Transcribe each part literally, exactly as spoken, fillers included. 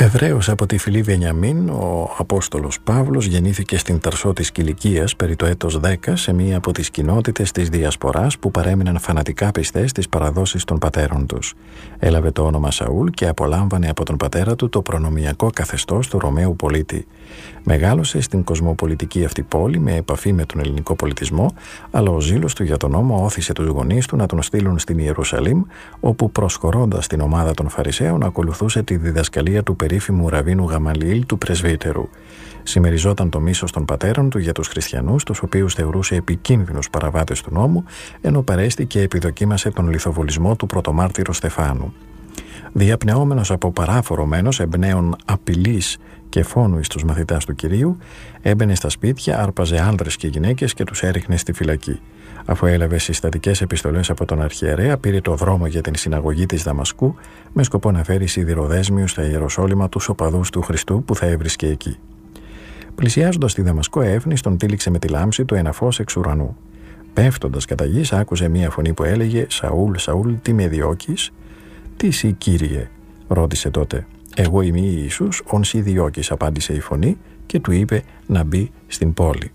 Εβραίος από τη φυλή Βενιαμίν, ο Απόστολος Παύλος γεννήθηκε στην Ταρσό της Κιλικίας περί το έτος δέκα σε μία από τις κοινότητες της Διασποράς που παρέμειναν φανατικά πιστές στις παραδόσεις των πατέρων τους. Έλαβε το όνομα Σαούλ και απολάμβανε από τον πατέρα του το προνομιακό καθεστώς του Ρωμαίου πολίτη. Μεγάλωσε στην κοσμοπολιτική αυτή πόλη με επαφή με τον ελληνικό πολιτισμό, αλλά ο ζήλος του για τον νόμο όθησε τους γονείς του να τον στείλουν στην Ιερουσαλήμ, όπου προσχωρώντας την ομάδα των Φαρισαίων ακολουθούσε τη διδασκαλία του περίφημου Ραβίνου Γαμαλιήλ του πρεσβύτερου. Συμμεριζόταν το μίσος των πατέρων του για τους χριστιανούς, τους οποίους θεωρούσε επικίνδυνους παραβάτες του νόμου, ενώ παρέστη και επιδοκίμασε τον λιθοβολισμό του πρωτομάρτυρου Στεφάνου. Διαπνεόμενος από παράφορο μένος εμπνέων απειλής και φόνου εις τους μαθητάς του Κυρίου, έμπαινε στα σπίτια, άρπαζε άνδρες και γυναίκες και τους έριχνε στη φυλακή. Αφού έλαβε συστατικές επιστολές από τον αρχιερέα, πήρε το δρόμο για την συναγωγή της Δαμασκού με σκοπό να φέρει σιδηροδέσμιους στα Ιεροσόλυμα τους οπαδούς του Χριστού που θα έβρισκε εκεί. Πλησιάζοντας τη Δαμασκό Έφνης, τον τύλιξε με τη λάμψη του ένα φως εξ ουρανού. Πέφτοντας κατά γης, άκουσε μία φωνή που έλεγε «Σαούλ, Σαούλ, τι με διώκεις?» «Τι σοι, Κύριε?» ρώτησε τότε. «Εγώ είμαι Ιησούς, ον σοι διώκεις», απάντησε η φωνή και του είπε να μπει στην πόλη.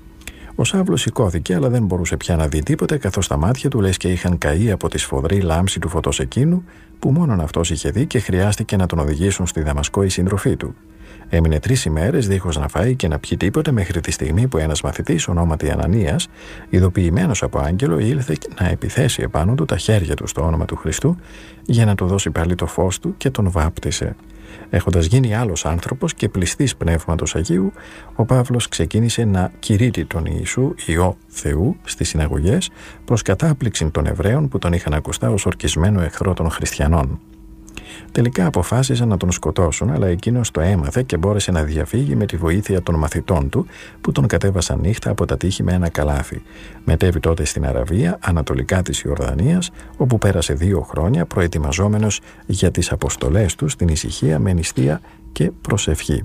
Ο Σαύλος σηκώθηκε, αλλά δεν μπορούσε πια να δει τίποτε, καθώς τα μάτια του λες και είχαν καεί από τη σφοδρή λάμψη του φωτός εκείνου που μόνον αυτός είχε δει και χρειάστηκε να τον οδηγήσουν στη Δαμασκό οι σύντροφοί του. Έμεινε τρεις ημέρες δίχως να φάει και να πιει τίποτε, μέχρι τη στιγμή που ένας μαθητής, ονόματι Ανανίας, ειδοποιημένος από άγγελο, ήλθε να επιθέσει επάνω του τα χέρια του στο όνομα του Χριστού για να του δώσει πάλι το φως του και τον βάπτισε. Έχοντας γίνει άλλος άνθρωπος και πληστής Πνεύματος Αγίου, ο Παύλος ξεκίνησε να κηρύττει τον Ιησού, Υιό Θεού, στις συναγωγές, προς κατάπληξη των Εβραίων που τον είχαν ακουστά ως ορκισμένο εχθρό των χριστιανών. Τελικά αποφάσισαν να τον σκοτώσουν, αλλά εκείνος το έμαθε και μπόρεσε να διαφύγει με τη βοήθεια των μαθητών του, που τον κατέβασαν νύχτα από τα τείχη με ένα καλάθι. Μετέβη τότε στην Αραβία, ανατολικά της Ιορδανίας, όπου πέρασε δύο χρόνια προετοιμαζόμενος για τις αποστολές του στην ησυχία, με νηστεία και προσευχή.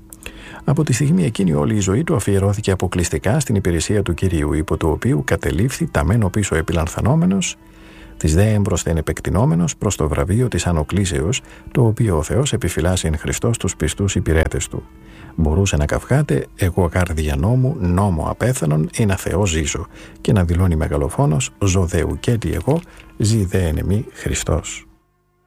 Από τη στιγμή εκείνη όλη η ζωή του αφιερώθηκε αποκλειστικά στην υπηρεσία του Κυρίου, υπό του οποίου κατελήφθη ταμένο πίσω επιλανθανόμενος, της δε έμπροσθεν επεκτηνόμενος προς το βραβείο της Ανοκλήσεως, το οποίο ο Θεός επιφυλάσσει εν Χριστώ στους πιστούς υπηρέτες του. Μπορούσε να καυχάται «Εγώ καρδιά νόμου, νόμο απέθανον, είναι Θεό ζήσω» και να δηλώνει μεγαλοφόνος «Ζω δε ουκέτι εγώ, ζη δε εν εμή Χριστός».